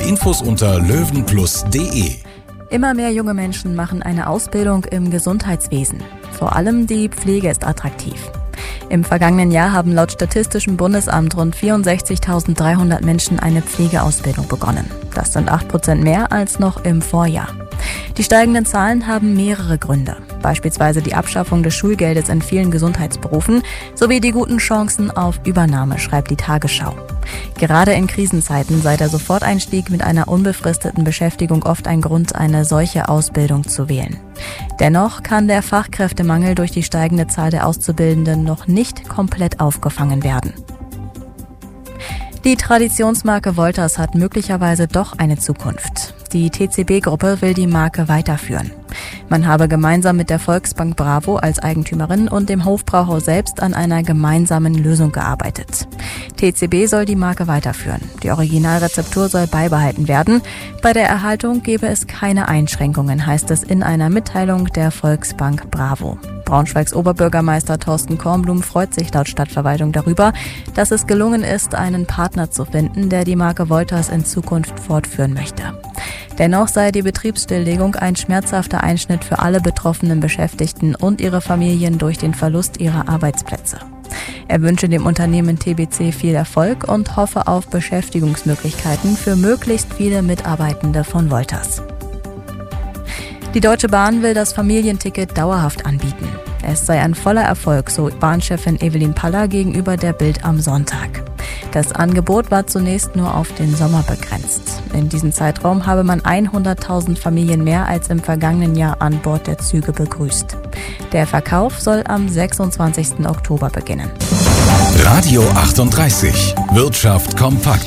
Infos unter löwenplus.de. Immer mehr junge Menschen machen eine Ausbildung im Gesundheitswesen. Vor allem die Pflege ist attraktiv. Im vergangenen Jahr haben laut Statistischem Bundesamt rund 64.300 Menschen eine Pflegeausbildung begonnen. Das sind 8% mehr als noch im Vorjahr. Die steigenden Zahlen haben mehrere Gründe. Beispielsweise die Abschaffung des Schulgeldes in vielen Gesundheitsberufen sowie die guten Chancen auf Übernahme, schreibt die Tagesschau. Gerade in Krisenzeiten sei der Soforteinstieg mit einer unbefristeten Beschäftigung oft ein Grund, eine solche Ausbildung zu wählen. Dennoch kann der Fachkräftemangel durch die steigende Zahl der Auszubildenden noch nicht komplett aufgefangen werden. Die Traditionsmarke Wolters hat möglicherweise doch eine Zukunft. Die TCB-Gruppe will die Marke weiterführen. Man habe gemeinsam mit der Volksbank Bravo als Eigentümerin und dem Hofbrauhaus selbst an einer gemeinsamen Lösung gearbeitet. TCB soll die Marke weiterführen. Die Originalrezeptur soll beibehalten werden. Bei der Erhaltung gebe es keine Einschränkungen, heißt es in einer Mitteilung der Volksbank Bravo. Braunschweigs Oberbürgermeister Thorsten Kornblum freut sich laut Stadtverwaltung darüber, dass es gelungen ist, einen Partner zu finden, der die Marke Wolters in Zukunft fortführen möchte. Dennoch sei die Betriebsstilllegung ein schmerzhafter Einschnitt für alle betroffenen Beschäftigten und ihre Familien durch den Verlust ihrer Arbeitsplätze. Er wünsche dem Unternehmen TBC viel Erfolg und hoffe auf Beschäftigungsmöglichkeiten für möglichst viele Mitarbeitende von Wolters. Die Deutsche Bahn will das Familienticket dauerhaft anbieten. Es sei ein voller Erfolg, so Bahnchefin Evelyn Paller gegenüber der Bild am Sonntag. Das Angebot war zunächst nur auf den Sommer begrenzt. In diesem Zeitraum habe man 100.000 Familien mehr als im vergangenen Jahr an Bord der Züge begrüßt. Der Verkauf soll am 26. Oktober beginnen. Radio 38. Wirtschaft kompakt.